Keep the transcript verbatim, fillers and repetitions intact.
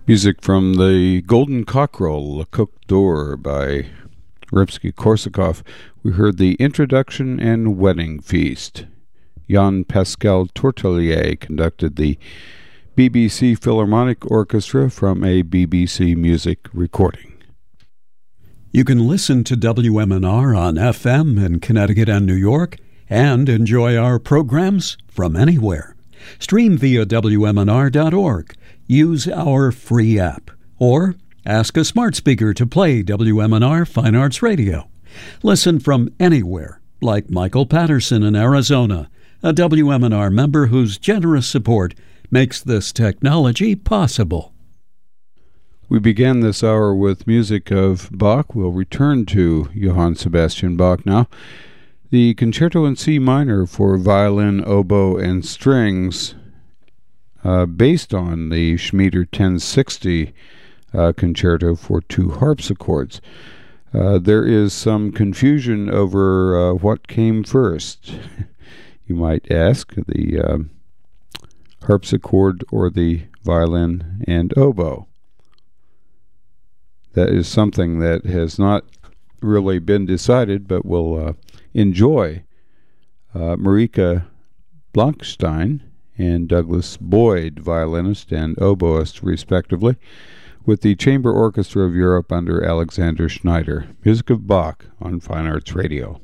Music from the Golden Cockerel, Le Coq d'Or by Rimsky-Korsakov. We heard the Introduction and Wedding Feast. Jean-Pascal Tortelier conducted the B B C Philharmonic Orchestra from a B B C music recording. You can listen to W M N R on F M in Connecticut and New York and enjoy our programs from anywhere. Stream via W M N R dot org. Use our free app, or ask a smart speaker to play W M N R Fine Arts Radio. Listen from anywhere, like Michael Patterson in Arizona, a W M N R member whose generous support makes this technology possible. We began this hour with music of Bach. We'll return to Johann Sebastian Bach now. The Concerto in C minor for violin, oboe, and strings, Uh, based on the Schmieder ten sixty uh, concerto for two harpsichords. Uh, there is some confusion over uh, what came first, you might ask, the uh, harpsichord or the violin and oboe. That is something that has not really been decided, but we'll uh, enjoy uh, Marika Blankstein and Douglas Boyd, violinist and oboist, respectively, with the Chamber Orchestra of Europe under Alexander Schneider. Music of Bach on Fine Arts Radio.